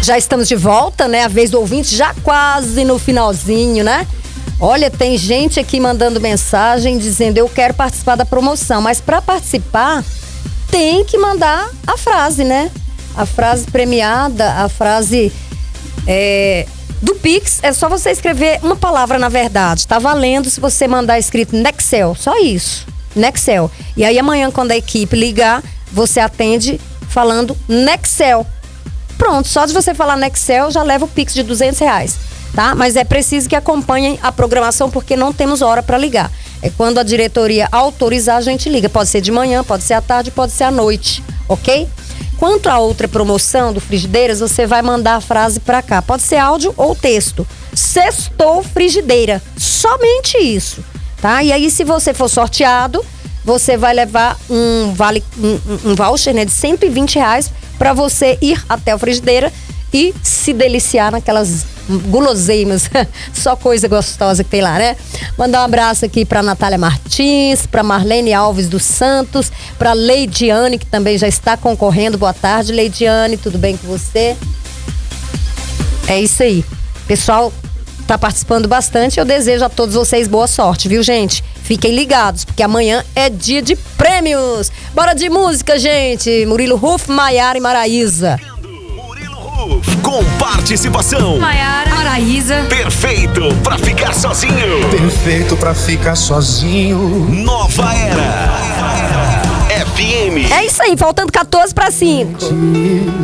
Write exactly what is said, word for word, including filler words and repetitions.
Já estamos de volta, né? A vez do ouvinte já quase no finalzinho, né? Olha, tem gente aqui mandando mensagem dizendo eu quero participar da promoção, mas para participar tem que mandar a frase, né? A frase premiada, a frase é, do Pix, é só você escrever uma palavra na verdade. Tá valendo se você mandar escrito Nexel, só isso, Nexel. E aí amanhã quando a equipe ligar, você atende falando Nexel. Pronto, só de você falar Nexel já leva o Pix de duzentos reais, tá? Mas é preciso que acompanhem a programação porque não temos hora para ligar. É quando a diretoria autorizar, a gente liga. Pode ser de manhã, pode ser à tarde, pode ser à noite, ok? Quanto à outra promoção do Frigideiras, você vai mandar a frase para cá. Pode ser áudio ou texto. Sextou Frigideira. Somente isso, tá? E aí, se você for sorteado, você vai levar um, vale, um, um voucher, né, de cento e vinte reais para você ir até o Frigideira e se deliciar naquelas guloseimas, só coisa gostosa que tem lá, né? Mandar um abraço aqui pra Natália Martins, pra Marlene Alves dos Santos, pra Leidiane, que também já está concorrendo. Boa tarde, Leidiane, tudo bem com você? É isso aí. Pessoal tá participando bastante, eu desejo a todos vocês boa sorte, viu, gente? Fiquem ligados, porque amanhã é dia de prêmios. Bora de música, gente. Murilo Ruf, Maiara e Maraísa. Com participação Maiara, Maraísa. Perfeito pra ficar sozinho. Perfeito pra ficar sozinho. Nova Era F M. É isso aí, faltando quatorze para cinco.